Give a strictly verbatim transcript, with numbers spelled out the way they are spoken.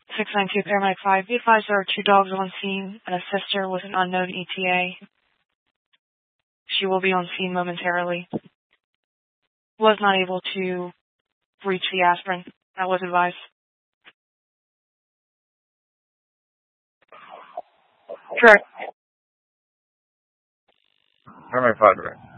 six nine two, Paramedic five. Be advised there are two dogs on scene and a sister with an unknown E T A. She will be on scene momentarily. Was not able to reach the aspirin. That was advised. Correct. Paramedic five, direct.